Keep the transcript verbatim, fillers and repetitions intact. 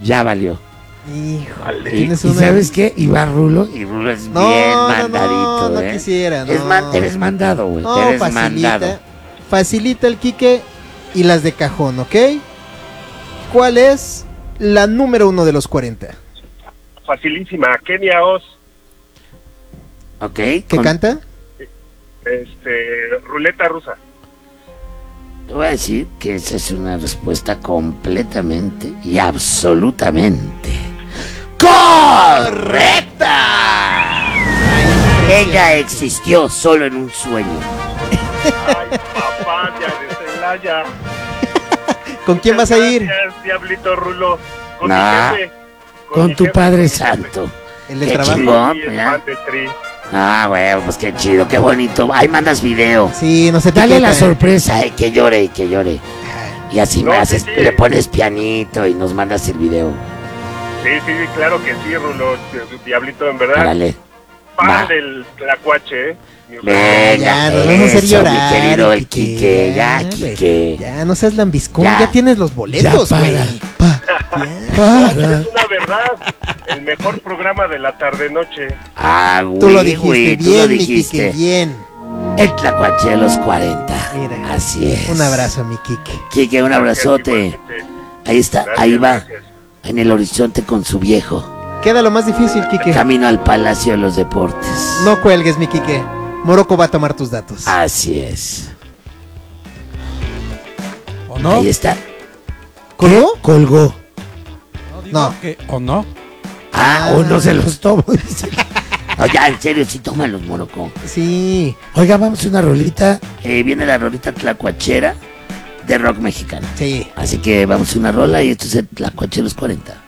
ya valió. Híjole. Y, y ¿sabes qué? Y va Rulo, y Rulo es no, bien no, mandadito, no, ¿eh? No quisiera, no. Es man, eres mandado, güey. No, eres facilita, mandado. Facilita el Quique y las de cajón, ¿ok? ¿Cuál es la número uno de los cuarenta? Facilísima, Kenia Oz. Ok. ¿Qué con... canta? Este, ruleta rusa. Te voy a decir que esa es una respuesta completamente y absolutamente correcta. Ella existió solo en un sueño. Ay, papá, ya de Celaya. ¿Con quién vas a ir? Gracias, Diablito Rulo. Con Nah, mi jefe. Con, con tu jefe, Padre Santo. El del qué trabajo. chingón, sí, ¿verdad? Tri. Ah, güey, pues qué chido, qué bonito. Ahí mandas video. Sí, no sé. Dale la sorpresa, eh, que llore y que llore. Y así no, me haces, sí, sí. Le pones pianito y nos mandas el video. Sí, sí, claro que sí, Rulo. Diablito, en verdad. Dale. Fan del Tlacuache, ¿eh? Venga, ya, no vamos a hacer llorar, mi querido el Quique, ya, ya, Quique. Ya, no seas lambiscón, ya, ya tienes los boletos, güey. Pa, para. Es una verdad, el mejor programa de la tarde-noche. Ah, güey, tú lo dijiste güey, bien, tú lo mi dijiste. Quique, bien. El Tlacuache de los cuarenta. Mira, así es. Un abrazo, mi Quique. Quique, un abrazote. Ahí está, gracias, ahí va, gracias. En el horizonte con su viejo. Queda lo más difícil, Quique. Camino al Palacio de los Deportes. No cuelgues, mi Quique. Morocco va a tomar tus datos. Así es. ¿O no? Ahí está. ¿Colgó? Colgó. No, digo No. que, ¿o no? Ah, o no se los tomo. Oye, en serio, sí tómalos, Morocco. Sí. Oiga, vamos a una rolita. Eh, viene la rolita tlacuachera de rock mexicano. Sí. Así que vamos a una rola y esto es el Tlacuache de los cuarenta.